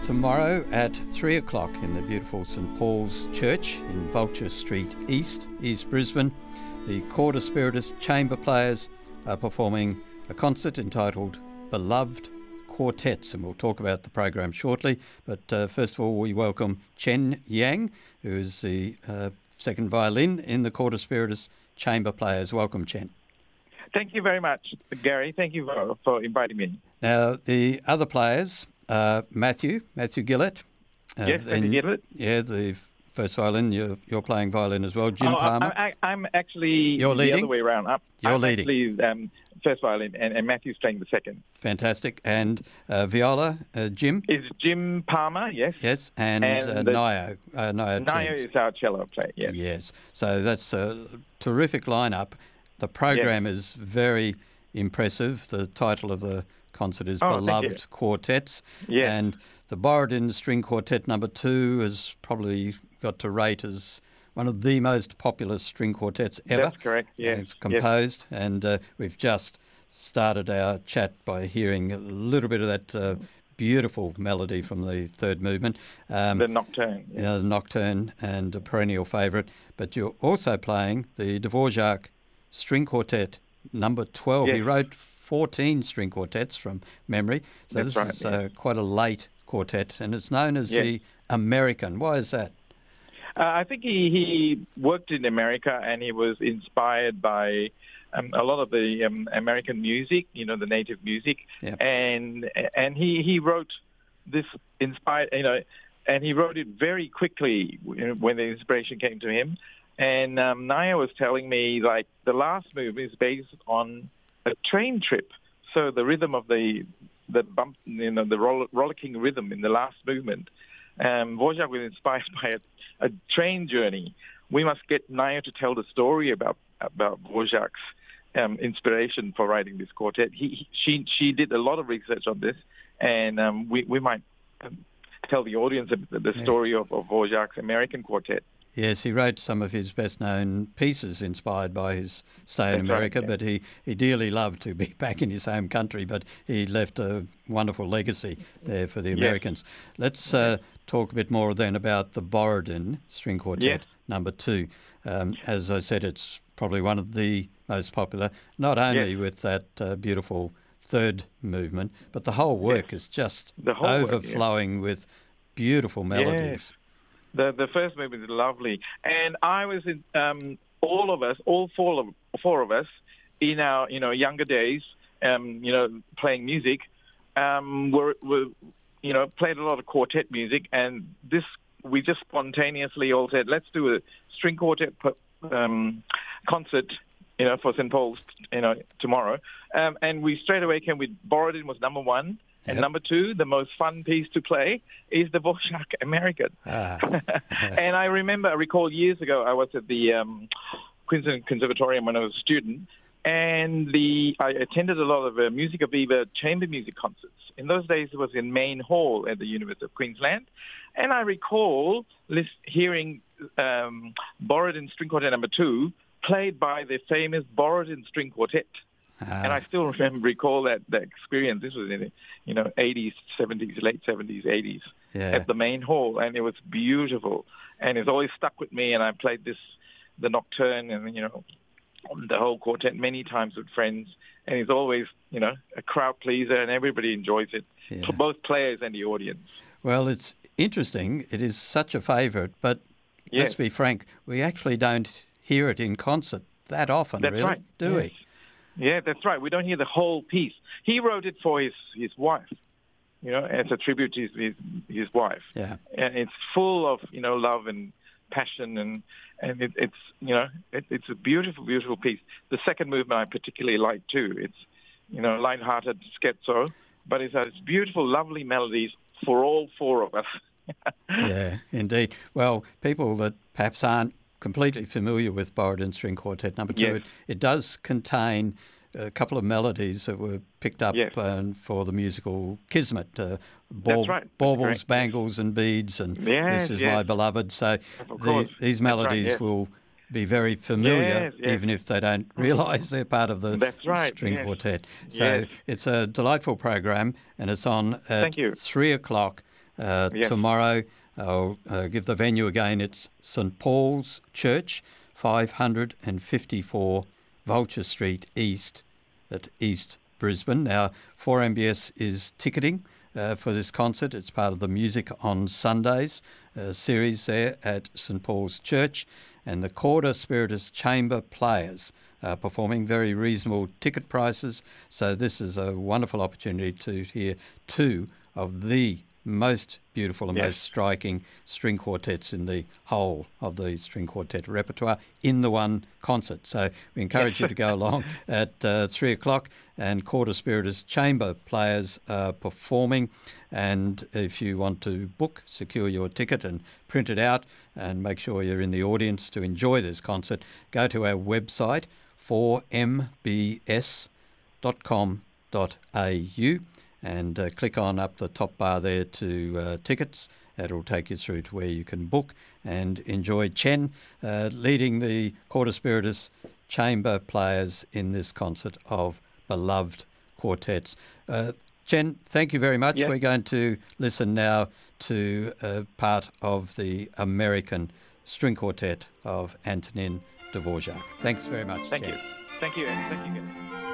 Tomorrow at 3 o'clock in the beautiful St Paul's Church in Vulture Street East, East Brisbane, the Cordus Spiritus Chamber Players are performing a concert entitled Beloved Quartets, and we'll talk about the program shortly. But first of all, we welcome Chen Yang, who is the second violin in the Cordus Spiritus Chamber Players. Welcome, Chen. Thank you very much, Gary. Thank you for inviting me. Now, the other players are Matthew Gillett. Yes, Matthew Gillett. Yeah, the first violin. You're playing violin as well. Jim Palmer. I'm actually You're leading? The other way around. You're leading. Actually first violin, and Matthew's playing the second. Fantastic. And viola, Jim? Is Jim Palmer, yes. Yes, and Nio. Nio is our cello player, yes. Yes. So that's a terrific lineup. The program is very impressive. The title of the concert is Beloved Quartets. Yes. And the Borodin String Quartet No. 2 has probably got to rate as one of the most popular string quartets ever. That's correct, yes. It's composed, and we've just started our chat by hearing a little bit of that beautiful melody from the third movement. The Nocturne. Yes. The Nocturne, and a perennial favourite. But you're also playing the Dvorak String Quartet No. 12. Yes. He wrote 14 string quartets from memory. So That's this right, is quite a late quartet, and it's known as the American. Why is that? I think he worked in America, and he was inspired by a lot of the American music, the native music, and he wrote this inspired, and he wrote it very quickly when the inspiration came to him. And Naya was telling me, like, the last move is based on a train trip, so the rhythm of the bump, the rollicking rhythm in the last movement. Dvorak was inspired by a train journey. We must get Naya to tell the story about Dvorak's inspiration for writing this quartet. She did a lot of research on this, and we might tell the audience the story of Dvorak's American quartet. Yes, he wrote some of his best-known pieces inspired by his stay in America, but he dearly loved to be back in his home country, but he left a wonderful legacy there for the Americans. Let's talk a bit more then about the Borodin String Quartet No. 2. As I said, it's probably one of the most popular, not only with that beautiful third movement, but the whole work is just overflowing with beautiful melodies. Yes. The first movement is lovely, and I was in all four of us, in our younger days, playing music, were played a lot of quartet music, and we just spontaneously all said, let's do a string quartet concert, for St Paul's, tomorrow, and we straight away came with Borodin was number 1. And number 2, the most fun piece to play is the Dvorak American. And I recall years ago, I was at the Queensland Conservatorium when I was a student, and I attended a lot of Musica Viva chamber music concerts. In those days, it was in Main Hall at the University of Queensland. And I recall hearing Borodin String Quartet No. 2 played by the famous Borodin String Quartet. And I still recall that experience. This was in 80s, 70s, late 70s, 80s at the Main Hall, and it was beautiful. And it's always stuck with me. And I played the Nocturne, and the whole quartet many times with friends. And it's always a crowd pleaser, and everybody enjoys it, both players and the audience. Well, it's interesting. It is such a favourite, but let's be frank, we actually don't hear it in concert that often. That's really, right. do we? Yeah, that's right. We don't hear the whole piece. He wrote it for his wife, as a tribute to his wife. Yeah, and it's full of love and passion, and it's a beautiful, beautiful piece. The second movement I particularly like too. It's light-hearted scherzo, but it has beautiful, lovely melodies for all four of us. Yeah, indeed. Well, people that perhaps aren't completely familiar with Borodin String Quartet No. 2. It does contain a couple of melodies that were picked up for the musical Kismet, Baubles, Bangles and Beads, and This Is My Beloved. So these melodies will be very familiar, even if they don't realise they're part of the string quartet. So it's a delightful program, and it's on at 3 o'clock Yes. tomorrow. I'll give the venue again. It's St Paul's Church, 554 Vulture Street East, at East Brisbane. Now, 4MBS is ticketing for this concert. It's part of the Music on Sundays series there at St Paul's Church. And the Cauda Spiritus Chamber Players are performing, very reasonable ticket prices. So this is a wonderful opportunity to hear two of the most beautiful and most striking string quartets in the whole of the string quartet repertoire in the one concert. So we encourage you to go along at 3 o'clock, and Cauda Spiritus Chamber Players are performing. And if you want to book, secure your ticket and print it out and make sure you're in the audience to enjoy this concert, go to our website, 4mbs.com.au, and click on up the top bar there to tickets. That'll take you through to where you can book and enjoy Chen leading the Cauda Spiritus Chamber Players in this concert of beloved quartets. Chen, thank you very much. We're going to listen now to part of the American string quartet of Antonin Dvorak. Thanks very much, Thank Chen. you. Thank you, and thank you.